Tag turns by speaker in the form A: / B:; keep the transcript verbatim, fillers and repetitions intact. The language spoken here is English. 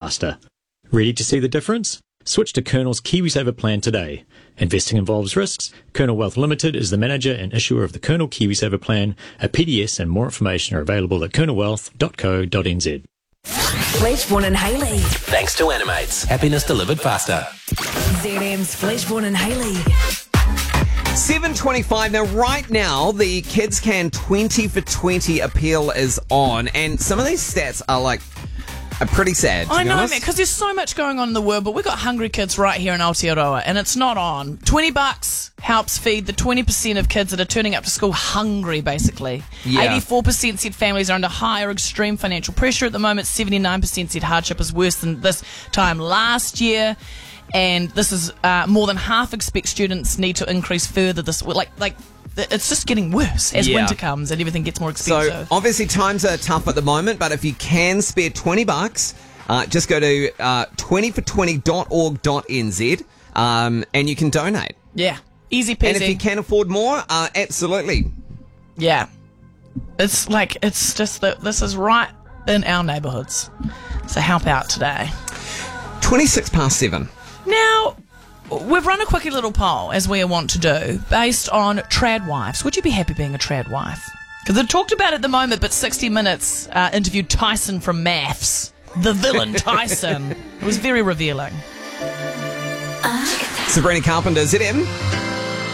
A: faster. Ready to see the difference? Switch to Colonel's KiwiSaver plan today. Investing involves risks. Colonel Wealth Limited is the manager and issuer of the Colonel KiwiSaver plan. A P D S and more information are available at colonel wealth dot co dot n z.
B: Fleshborn and Haley.
C: Thanks to Animates. Happiness delivered faster.
B: Z M's Fleshborn and Haley.
D: seven twenty-five. Now, right now, the Kids Can twenty for twenty appeal is on, and some of these stats are like are pretty sad. To
E: I
D: be
E: know,
D: honest.
E: man, because there's so much going on in the world, but we've got hungry kids right here in Aotearoa, and it's not on. twenty bucks helps feed the twenty percent of kids that are turning up to school hungry, basically.
D: Yeah.
E: eighty-four percent said families are under higher extreme financial pressure at the moment. seventy-nine percent said hardship is worse than this time last year. And this is uh, more than half expect students need to increase further this like like it's just getting worse as
D: Yeah.
E: winter comes and everything gets more expensive.
D: So obviously times are tough at the moment, but if you can spare twenty bucks, uh, just go to uh, twenty for twenty dot org dot n z um, and you can donate.
E: yeah, easy peasy.
D: And if you can afford more, uh, absolutely.
E: Yeah. It's like, it's just that this is right in our neighbourhoods. So help out today.
D: twenty-six past seven.
E: Now, we've run a quickie little poll, as we want to do, based on trad wives. Would you be happy being a trad wife? Because they've talked about it at the moment, but sixty minutes uh, interviewed Tyson from Maths. The villain Tyson. It was very revealing.
D: Sabrina Carpenter, Z M.